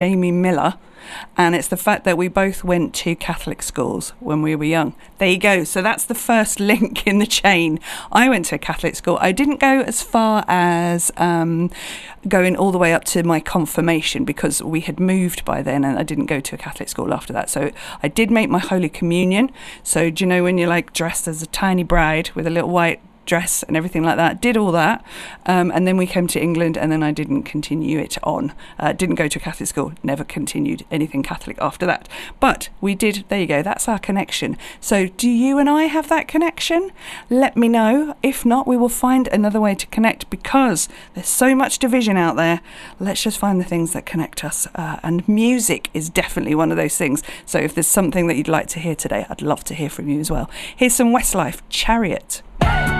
Jamie Miller, and it's the fact that we both went to Catholic schools when we were young. There you go. So that's the first link in the chain. I went to a Catholic school. I didn't go as far as going all the way up to my confirmation because we had moved by then, and I didn't go to a Catholic school after that. So I did make my Holy Communion. So do you know when you're like dressed as a tiny bride with a little white dress and everything like that, did all that, and then we came to England, and then I didn't continue it on. Didn't go to a Catholic school, never continued anything Catholic after that. But we did, there you go, that's our connection. So do you and I have that connection? Let me know. If not, we will find another way to connect, because there's so much division out there. Let's just find the things that connect us, and music is definitely one of those things. So if there's something that you'd like to hear today, I'd love to hear from you as well. Here's some Westlife, Chariot.